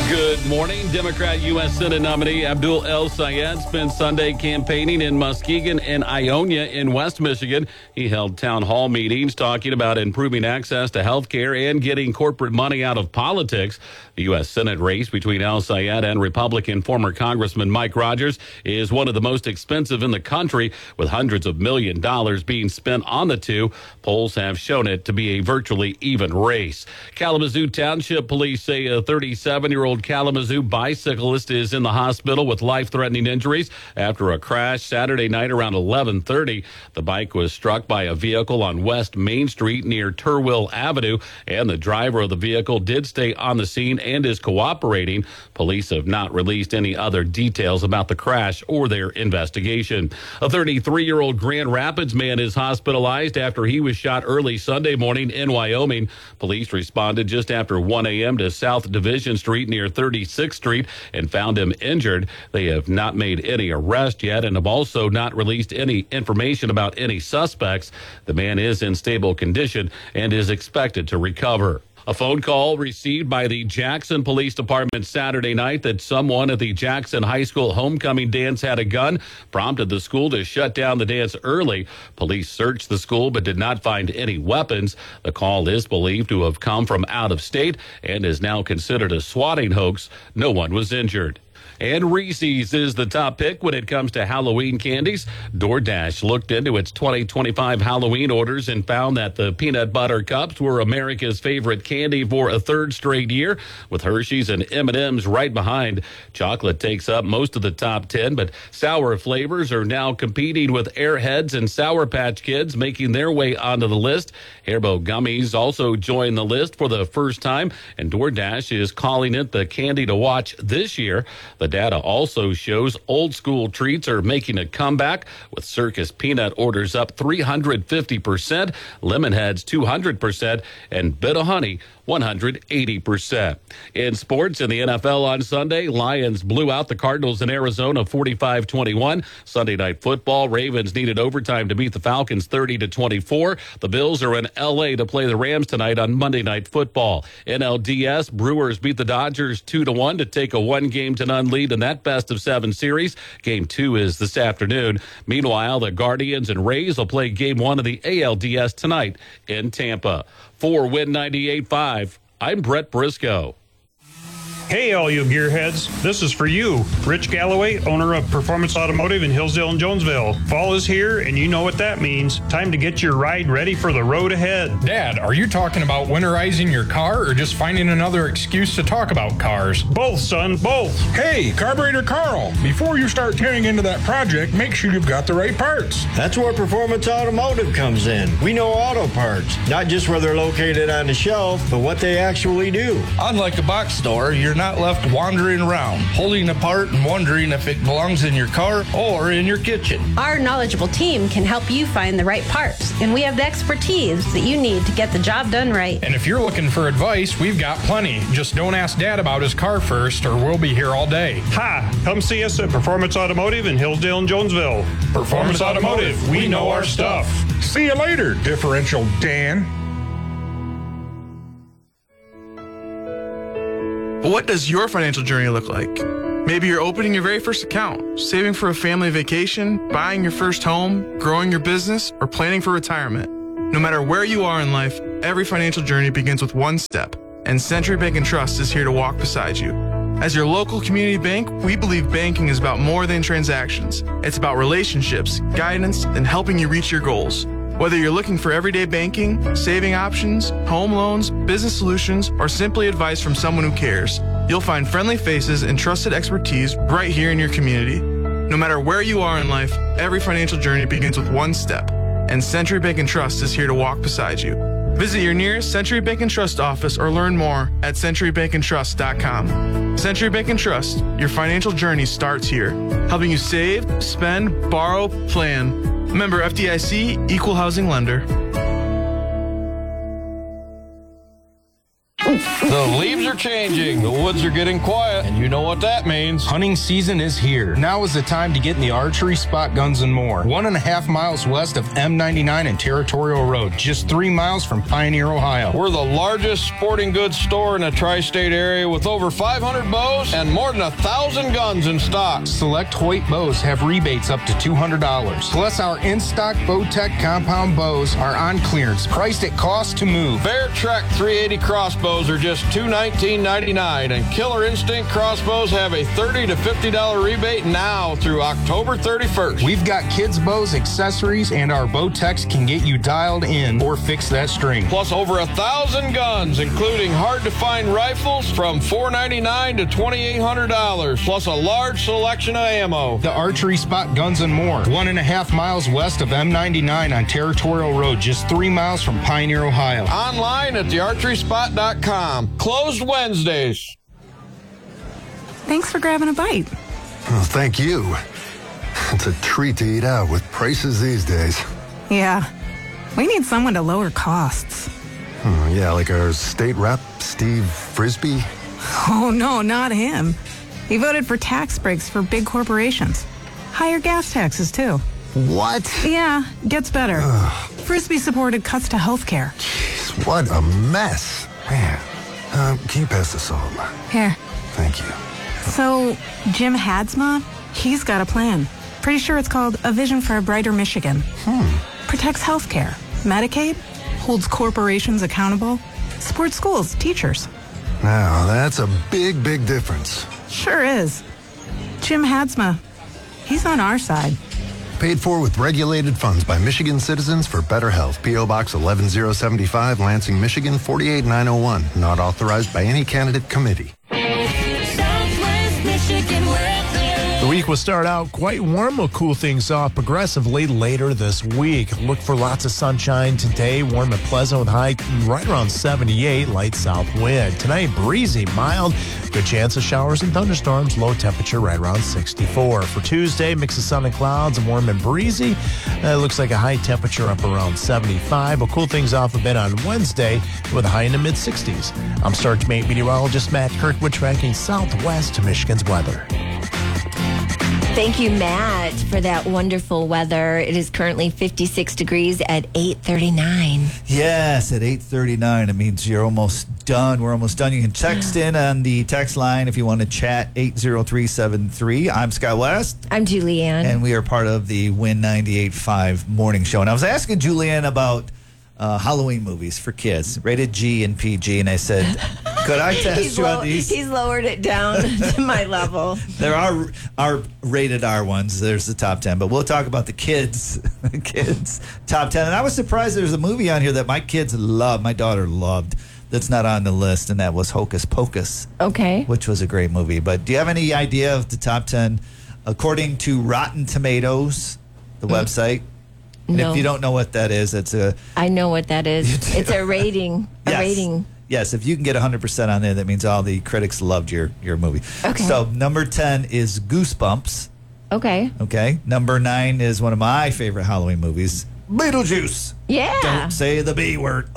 Good morning. Democrat U.S. Senate nominee Abdul El-Sayed spent Sunday campaigning in Muskegon and Ionia in West Michigan. He held town hall meetings talking about improving access to health care and getting corporate money out of politics. The U.S. Senate race between El-Sayed and Republican former Congressman Mike Rogers is one of the most expensive in the country, with hundreds of $millions being spent on the two. Polls have shown it to be a virtually even race. Kalamazoo Township Police say a 37-year-old Kalamazoo bicyclist is in the hospital with life-threatening injuries after a crash Saturday night around 11:30. The bike was struck by a vehicle on West Main Street near Turwill Avenue, and the driver of the vehicle did stay on the scene and is cooperating. Police have not released any other details about the crash or their investigation. A 33-year-old Grand Rapids man is hospitalized after he was shot early Sunday morning in Wyoming. Police responded just after 1 a.m. to South Division Street near 36th Street and found him injured. They have not made any arrest yet and have also not released any information about any suspects. The man is in stable condition and is expected to recover. A phone call received by the Jackson Police Department Saturday night that someone at the Jackson High School homecoming dance had a gun prompted the school to shut down the dance early. Police searched the school but did not find any weapons. The call is believed to have come from out of state and is now considered a swatting hoax. No one was injured. And Reese's is the top pick when it comes to Halloween candies. DoorDash looked into its 2025 Halloween orders and found that the peanut butter cups were America's favorite candy for a third straight year, with Hershey's and M&M's right behind. Chocolate takes up most of the top 10, but sour flavors are now competing with Airheads and Sour Patch Kids, making their way onto the list. Haribo gummies also joined the list for the first time, and DoorDash is calling it the candy to watch this year. The data also shows old school treats are making a comeback, with Circus Peanut orders up 350%, Lemonheads 200%, and Bit of Honey 180%. In sports, in the NFL on Sunday, Lions blew out the Cardinals in Arizona 45-21. Sunday Night Football, Ravens needed overtime to beat the Falcons 30-24. The Bills are in L.A. to play the Rams tonight on Monday Night Football. NLDS, Brewers beat the Dodgers 2-1 to take a 1-game-to-none lead in that best-of-7 series. Game 2 is this afternoon. Meanwhile, the Guardians and Rays will play Game 1 of the ALDS tonight in Tampa. For Win 98.5, I'm Brett Briscoe. Hey, all you gearheads. This is for you. Rich Galloway, owner of Performance Automotive in Hillsdale and Jonesville. Fall is here, and you know what that means. Time to get your ride ready for the road ahead. Dad, are you talking about winterizing your car or just finding another excuse to talk about cars? Both, son, both. Hey, Carburetor Carl, before you start tearing into that project, make sure you've got the right parts. That's where Performance Automotive comes in. We know auto parts, not just where they're located on the shelf, but what they actually do. Unlike a box store, you're not left wandering around, holding apart and wondering if it belongs in your car or in your kitchen. Our knowledgeable team can help you find the right parts, and we have the expertise that you need to get the job done right. And if you're looking for advice, we've got plenty. Just don't ask Dad about his car first, or we'll be here all day. Ha! Come see us at Performance Automotive in Hillsdale and Jonesville. Performance Automotive, we know our stuff. See you later, Differential Dan. What does your financial journey look like? Maybe you're opening your very first account, saving for a family vacation, buying your first home, growing your business, or planning for retirement. No matter where you are in life, every financial journey begins with one step, and Century Bank & Trust is here to walk beside you. As your local community bank, we believe banking is about more than transactions. It's about relationships, guidance, and helping you reach your goals. Whether you're looking for everyday banking, saving options, home loans, business solutions, or simply advice from someone who cares, you'll find friendly faces and trusted expertise right here in your community. No matter where you are in life, every financial journey begins with one step, and Century Bank & Trust is here to walk beside you. Visit your nearest Century Bank & Trust office or learn more at centurybankandtrust.com. Century Bank & Trust, your financial journey starts here, helping you save, spend, borrow, plan. Member FDIC, Equal Housing Lender. The leaves are changing, the woods are getting quiet, and you know what that means. Hunting season is here. Now is the time to get in the archery spot, Guns and More. 1.5 miles west of M99 and Territorial Road, just 3 miles from Pioneer, Ohio. We're the largest sporting goods store in the tri-state area with over 500 bows and more than 1,000 guns in stock. Select Hoyt bows have rebates up to $200. Plus, our in-stock Bowtech compound bows are on clearance, priced at cost to move. Bear Trek 380 crossbows are just $219.99, and Killer Instinct crossbows have a $30 to $50 rebate now through October 31st. We've got kids' bows, accessories, and our Bowtechs can get you dialed in or fix that string. Plus over 1,000 guns, including hard-to-find rifles from $499 to $2,800, plus a large selection of ammo. The archery spot, Guns and More, 1.5 miles west of M99 on Territorial Road, just 3 miles from Pioneer, Ohio. Online at thearcheryspot.com. Closed Wednesdays. Thanks for grabbing a bite. Oh, thank you. It's a treat to eat out with prices these days. Yeah, we need someone to lower costs. Yeah, like our state rep, Steve Frisbee. Oh, no, not him. He voted for tax breaks for big corporations. Higher gas taxes, too. What? Yeah, gets better. Frisbee supported cuts to health care. Jeez, what a mess. Man, can you pass the salt? Here. Thank you. So, Jim Hadsma, he's got a plan. Pretty sure it's called A Vision for a Brighter Michigan. Protects health care, Medicaid, holds corporations accountable, supports schools, teachers. Now, that's a big, big difference. Sure is. Jim Hadsma, he's on our side. Paid for with regulated funds by Michigan Citizens for Better Health. P.O. Box 11075, Lansing, Michigan 48901. Not authorized by any candidate committee. Southwest Michigan weather. The week will start out quite warm. Will cool things off progressively later this week. Look for lots of sunshine today. Warm and pleasant with high right around 78. Light south wind. Tonight, breezy, mild. Good chance of showers and thunderstorms. Low temperature right around 64. For Tuesday, mix of sun and clouds, warm and breezy. It looks like a high temperature up around 75. We'll cool things off a bit on Wednesday with a high in the mid-60s. I'm Sergeant Mate Meteorologist Matt Kirkwood tracking Southwest Michigan's weather. Thank you, Matt, for that wonderful weather. It is currently 56 degrees at 8:39. Yes, at 8:39. It means you're almost done. We're almost done. You can text in on the text line if you want to chat, 80373. I'm Scott West. I'm Julianne. And we are part of the Win 98.5 morning show. And I was asking Julianne about Halloween movies for kids, rated G and PG, and I said, could I test you on these? He's lowered it down to my level. There are rated R ones. There's the top 10, but we'll talk about the kids top 10. And I was surprised there's a movie on here that my kids love, my daughter loved, that's not on the list, and that was Hocus Pocus. Okay. Which was a great movie. But do you have any idea of the top 10 according to Rotten Tomatoes, the website? And No. if you don't know what that is, I know what that is. It's a rating. Yes. Rating. Yes, if you can get 100% on there, that means all the critics loved your movie. Okay. So number 10 is Goosebumps. Okay. Okay. Number 9 is one of my favorite Halloween movies, Beetlejuice. Yeah. Don't say the B word.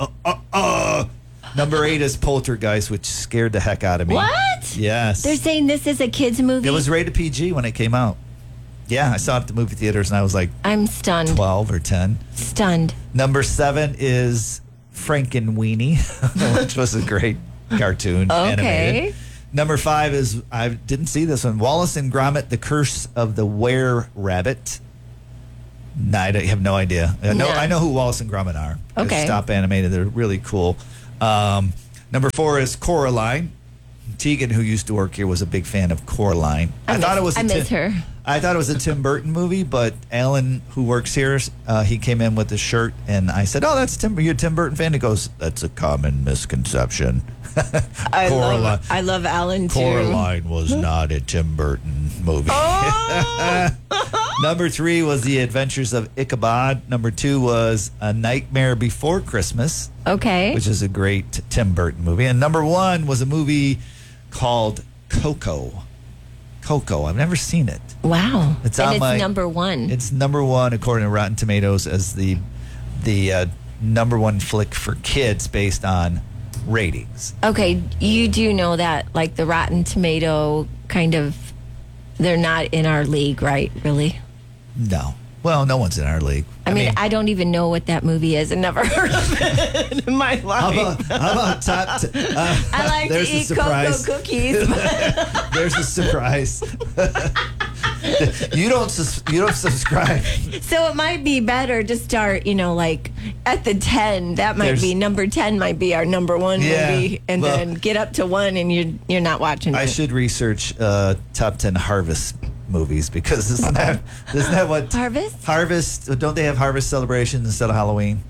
Number 8 is Poltergeist, which scared the heck out of me. What? Yes. They're saying this is a kid's movie? It was rated PG when it came out. Yeah, I saw it at the movie theaters, and I was like, I'm stunned. 12 or 10. Stunned. Number 7 is Frankenweenie, which was a great cartoon. Okay. Animated. Number 5 is, I didn't see this one, Wallace and Gromit, The Curse of the Were-Rabbit. No, I have no idea. I know who Wallace and Gromit are. Okay. They're stop animated. They're really cool. Number 4 is Coraline. Tegan, who used to work here, was a big fan of Coraline. I miss her. I thought it was a Tim Burton movie, but Alan, who works here, he came in with a shirt, and I said, "Oh, that's Tim. You're a Tim Burton fan?" He goes, "That's a common misconception." I love Alan too. Coraline was not a Tim Burton movie. Oh! Number 3 was The Adventures of Ichabod. Number 2 was A Nightmare Before Christmas. Okay. Which is a great Tim Burton movie. And number 1 was a movie called Coco. Coco. I've never seen it. Wow. It's number 1. It's number 1 according to Rotten Tomatoes as the number 1 flick for kids based on ratings. Okay, you do know that, like, the Rotten Tomato kind of, they're not in our league, right? Really? No. Well, no one's in our league. I mean, I don't even know what that movie is and never heard of it in my life. How about top? I like to eat cocoa cookies. There's a surprise. You don't subscribe. So it might be better to start, like at the 10. That might be number 10. Might be our number one movie, and then get up to 1, and you're not watching. I should research top 10 Harvest movies, because isn't that what Harvest? Don't they have Harvest celebrations instead of Halloween?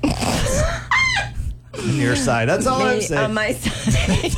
On your side. That's all I'm saying. On my side.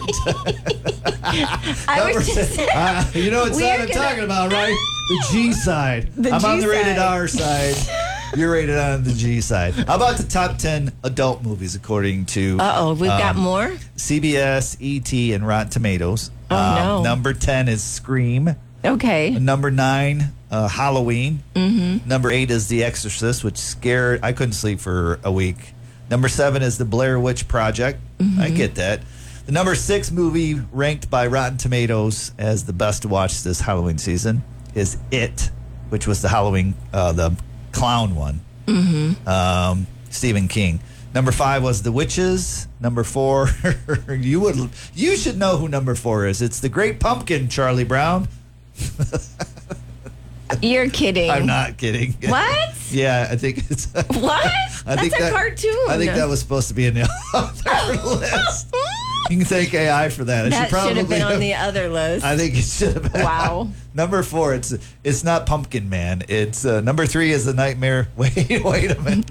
You know what side I'm talking about, right? The G side. I'm on the rated R side. You're rated on the G side. How about the top 10 adult movies according to... we've got more? CBS, ET, and Rotten Tomatoes. No. Number 10 is Scream. Okay. Number 9, Halloween. Mm-hmm. Number 8 is The Exorcist, which I couldn't sleep for a week. Number 7 is The Blair Witch Project. Mm-hmm. I get that. The number 6 movie ranked by Rotten Tomatoes as the best to watch this Halloween season is It, which was the Halloween, the clown one. Mm-hmm. Stephen King. Number 5 was The Witches. Number 4, you should know who number 4 is. It's The Great Pumpkin, Charlie Brown. You're kidding. I'm not kidding. What? Yeah, I think it's... What? That's a cartoon. I think that was supposed to be in the other list. You can thank AI for that. That should have been on the other list. I think it should have been. Wow. Number 4, it's not Pumpkin Man. It's number 3 is The Nightmare. Wait a minute.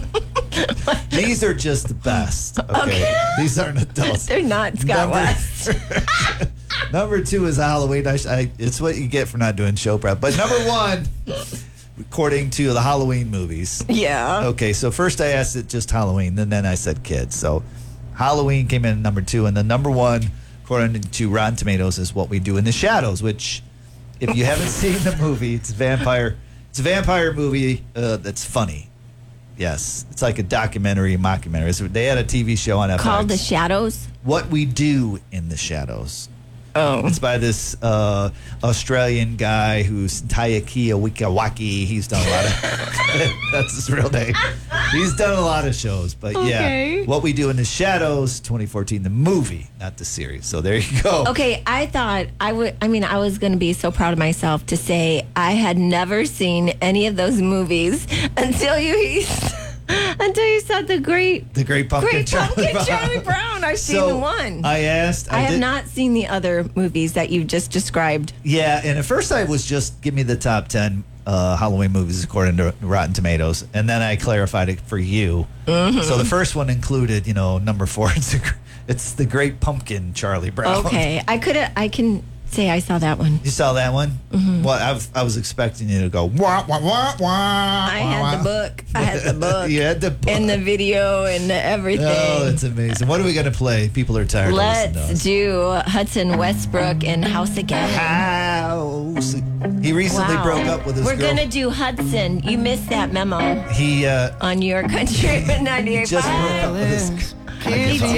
These are just the best. Okay. These aren't adults. They're not Scott West. Number 2 is Halloween. It's what you get for not doing show prep. But number 1, according to the Halloween movies. Yeah. Okay, so first I asked it just Halloween, and then I said kids. So Halloween came in at number 2, and then number 1, according to Rotten Tomatoes, is What We Do in the Shadows, which, if you haven't seen the movie, it's a vampire movie that's funny. Yes, it's like a documentary, mockumentary. They had a TV show on FX called The Shadows. What We Do in the Shadows. Oh. It's by this Australian guy who's Taiki Wikawaki. He's done a lot of... That's his real name. He's done a lot of shows. But yeah, What We Do in the Shadows, 2014, the movie, not the series. So there you go. Okay, I thought I was going to be so proud of myself to say I had never seen any of those movies until you said the Great Pumpkin Charlie Brown. I've seen the one. I asked. I have not seen the other movies that you just described. Yeah, and at first I was just give me the top 10 Halloween movies according to Rotten Tomatoes, and then I clarified it for you. Mm-hmm. So the first one included, number 4. It's The Great Pumpkin, Charlie Brown. Okay, I can say I saw that one. You saw that one? Mm-hmm. Well, I was expecting you to go wah wah wah wah. I had the book. You had the book and the video and everything. Oh, that's amazing. What are we gonna play? People are tired. Let's do Hudson Westbrook and House Again. House. He recently broke up with his girl. We're gonna do Hudson. You missed that memo. He on your country 98.5. Just broke up with his.